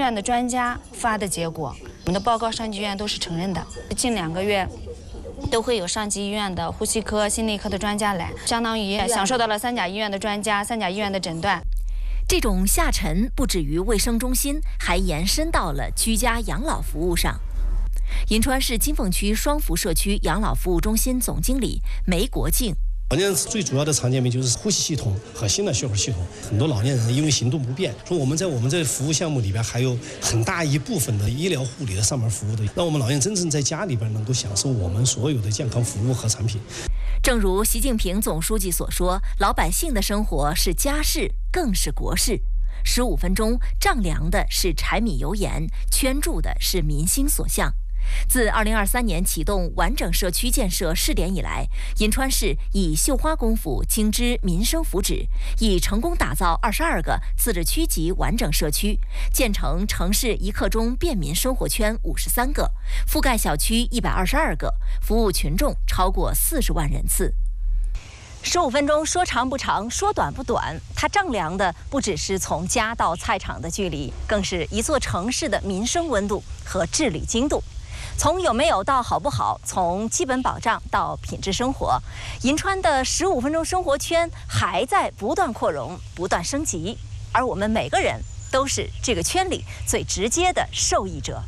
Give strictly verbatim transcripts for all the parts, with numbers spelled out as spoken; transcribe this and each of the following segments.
院的专家发的结果，我们的报告上级医院都是承认的。近两个月都会有上级医院的呼吸科、心内科的专家来，相当于享受到了三甲医院的专家、三甲医院的诊断。 这种下沉不止于卫生中心，还延伸到了居家养老服务上。银川市金凤区双福社区养老服务中心总经理梅国庆。 老年人最主要的常见病就是呼吸系统和心脑血管系统，很多老年人因为行动不便，说我们在我们这服务项目里边还有很大一部分的医疗护理的上门服务的，让我们老年人真正在家里边能够享受我们所有的健康服务和产品。 正如习近平总书记所说，老百姓的生活是家事，更是国事。十五分钟丈量的是柴米油盐，圈住的是民心所向。自二零二三年启动完整社区建设试点以来，银川市以绣花功夫精知民生福祉，已成功打造二十二个自治区级完整社区，建成城市一刻钟便民生活圈五十三个，覆盖小区一百二十二个，服务群众超过四十万人次。十五分钟说长不长，说短不短，它丈量的不只是从家到菜场的距离，更是一座城市的民生温度和治理精度。从有没有到好不好，从基本保障到品质生活，银川的十五分钟生活圈还在不断扩容、不断升级，而我们每个人都是这个圈里最直接的受益者。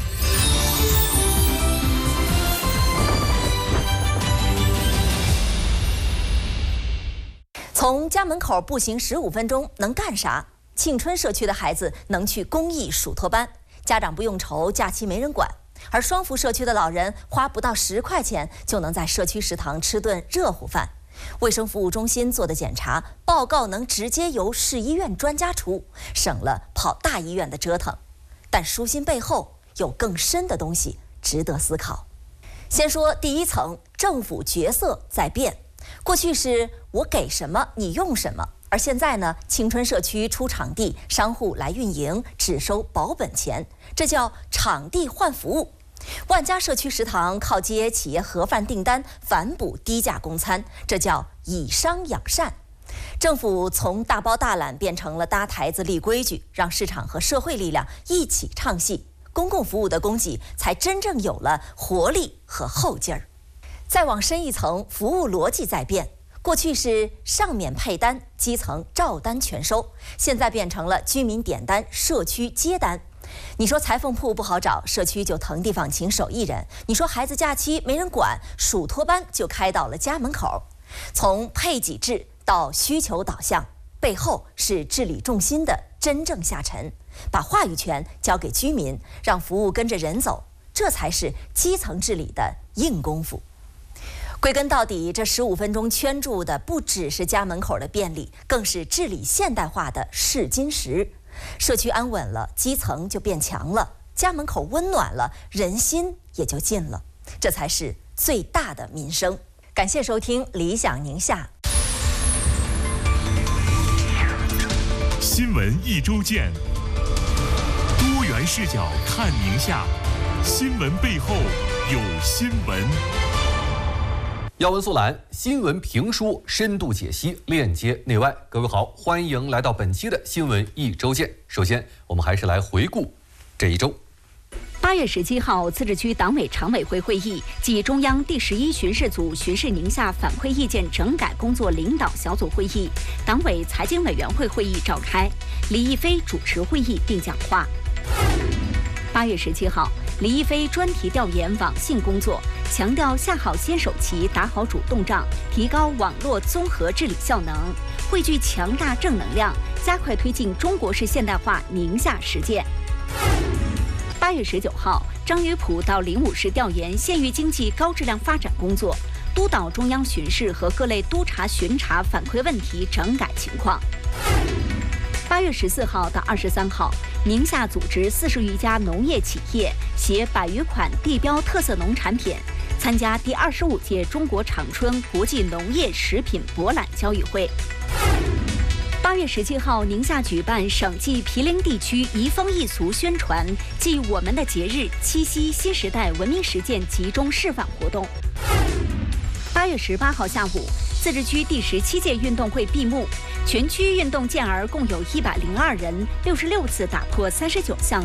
从家门口步行十五分钟能干啥？庆春社区的孩子能去公益暑托班，家长不用愁假期没人管。而双福社区的老人花不到十块钱就能在社区食堂吃顿热乎饭，卫生服务中心做的检查报告能直接由市医院专家出，省了跑大医院的折腾。但舒心背后有更深的东西值得思考。先说第一层，政府角色在变。过去是我给什么你用什么，而现在呢，庆春社区出场地，商户来运营，只收保本钱，这叫场地换服务。万家社区食堂靠接企业盒饭订单，反哺低价供餐，这叫以商养善。政府从大包大揽变成了搭台子立规矩，让市场和社会力量一起唱戏，公共服务的供给才真正有了活力和后劲儿。再往深一层，服务逻辑在变。过去是上面配单，基层照单全收，现在变成了居民点单，社区接单。你说裁缝铺不好找，社区就腾地方请手艺人；你说孩子假期没人管，暑托班就开到了家门口。从配给制到需求导向，背后是治理重心的真正下沉，把话语权交给居民，让服务跟着人走，这才是基层治理的硬功夫。归根到底，这十五分钟圈住的不只是家门口的便利，更是治理现代化的试金石。社区安稳了，基层就变强了，家门口温暖了，人心也就近了，这才是最大的民生。感谢收听理想宁夏新闻一周见，多元视角看宁夏，新闻背后有新闻。 要闻速览，新闻评书深度解析，链接内外。各位好，欢迎来到本期的新闻一周见。首先，我们还是来回顾这一周。 八月十七号，自治区党委常委会会议暨中央第十一巡视组巡视宁夏反馈意见整改工作领导小组会议、党委财经委员会会议召开，李毅飞主持会议并讲话。八月十七号，李毅飞专题调研网信工作，强调下好先手棋，打好主动仗，提高网络综合治理效能，汇聚强大正能量，加快推进中国式现代化宁夏实践。八月十九号，张宇普到灵武市调研县域经济高质量发展工作，督导中央巡视和各类督查巡查反馈问题整改情况。八月十四号到二十三号，宁夏组织四十余家农业企业携百余款地标特色农产品，参加第二十五届中国长春国际农业食品博览交易会。八月十七号，宁夏举办省际毗邻地区移风易俗宣传暨我们的节日七夕新时代文明实践集中示范活动。八月十八号下午，自治区第十七届运动会闭幕，全区运动健儿共有一百零二人，六十六次打破三十九项